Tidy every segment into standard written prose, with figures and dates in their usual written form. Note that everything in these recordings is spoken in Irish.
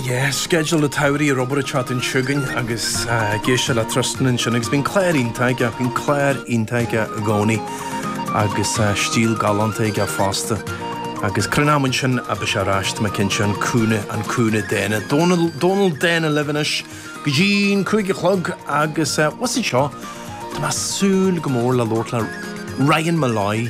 schedule le tairí Robert chat in Sugan agus géise le trustan in sin agus bín cléir íntaige gcónaí agus stíl galantaige fásta agus crunáman sin a be se ráist me cin sin cúna an cúna déine Donald déine levanis go dín chuige chlog agus was seo Tá má súil go mór le Lord le Ryan Malloy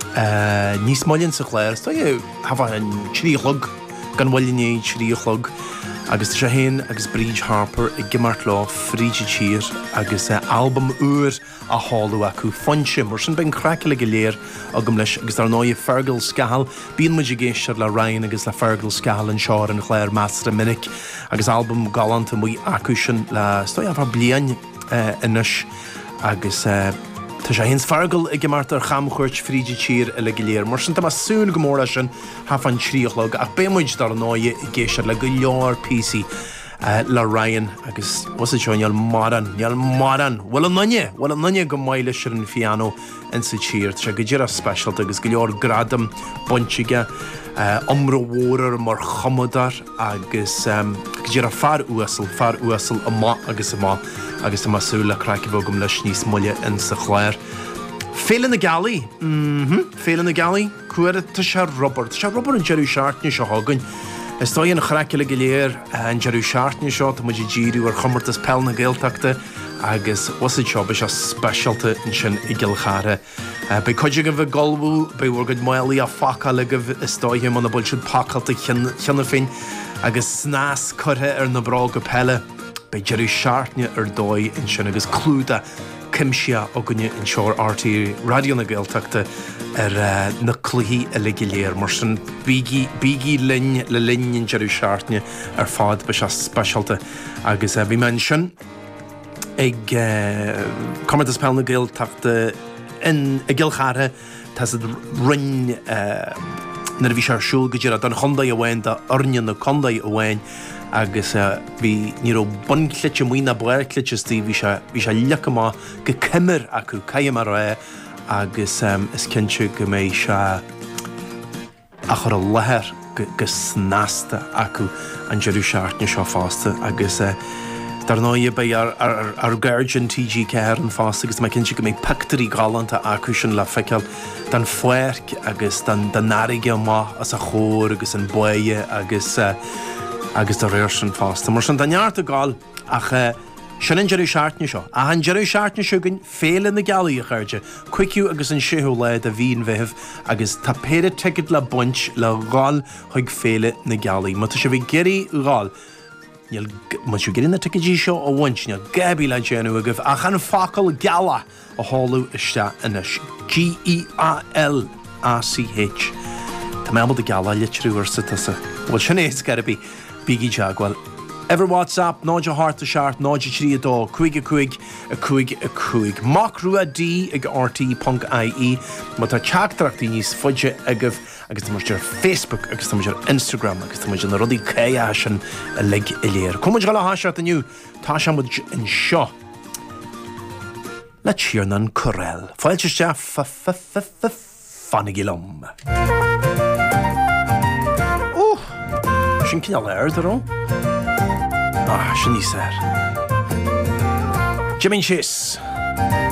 níos mollinn sa chléir sta hafa an tríchlog gan bhfuilní tríchlog agus sé héin agus Bríd Harper I gimmart lá fríide tír agus album uair a háú acu fonse mar sin ben crackla go léir agam leis agus ar náid Fergal Scahal bíon muidir géisiir le Ryan agus le Fergal Scahal an seár an chléir Mastra Minic agus album galanta mu acu sin le stoi a blian inis agus Tá sé hins Fergal I gimmart ar chamchuirt fríide tír le go léir mar sin tá súil go mór sin hafan tríochlog ach bémuid dar náid I géisiir le go leor PC le Ryan agus was it neall maran bhfuil an nanne go maiile sin an fiano in sa tír sé go dtíar special agus go leor gradam bontige omrahórar mar chamadar agus go dtíar far uasal amá agus tá súla craici bhgum leis níos muile in sa chléir. Féile na galí, féile na galí, cuair tá sé Robert an Jerry Shartne seo hagann. Is tá on craici le go léir an Jerry Shartne seo tá muidir díú ar chumartas pell na ggéalteachta agus was it seo be se specialta in sin I gilchare. Bei coide go bheith golbú, bei bhar go mailaí a faca le go is táithe man na bol siad pacalta cheanna féin agus snás cuthe ar na brá go pelle. Bei Jerry Shartne ar dóid in sin agus clúda cimsia ó gunne in seoir RT radio na ggéalteachta ar na cluí a le go léir mar sin bígí linn le linn in Jerry Shartne ar fád be se specialta agus bhí man sin ag comartas pell na ggéalteachta in a gilchare tá rinn na bhí se siúil go dtíar don chondaí a bhhain de ornean na condaí a bhhain agus bhí ní ó bunclite muoine buirclitestí bhí se leacamá go cimir acu caiimar ré agus is cinse go méid se a chur a lethir go snásta acu an Jerry Shartne seo fásta agus dar náid be ar Guardian TG ceir an fásta agus me cinse go méid pictarí galanta acu sin le feiceal den foiirc agus den náige má as a chóir agus an buie agus do réir sin fásta. Mar sin daneart a gáil ach sin an Jerry Shartne seo. A an Jerry Shartne seogann féile na galí a chuirde, cuiciú agus an siú le a bhíon bheith agus tá péad ticket le buint le gáil chuig féile na galí. Má tá sé bhíh geirí gáil. Má siú geirí na ticketí seo ó bhaint neal gabí le déanú agah ach an facail gala a háú iste inis. GEALACH. Tá mé de gala litrúir sa tasa. Bhil sin éis garabí bígí teagháil. Ever WhatsApp, náide harta seart, náide trí adó, cuig. Mac rua D ag RT.ie, má tá teachtarachtaí níos fuide agah agus tá muidir Facebook, agus tá muidir Instagram, agus tá muidir na rudí céa sin a lig I léir. Cumid gal a háseart aniu, tá se muid in seo. Le tíarnan correl. Fáilte ste fannig I lom. Sin cinál air daró? Sin ní sér. Jimin Chase.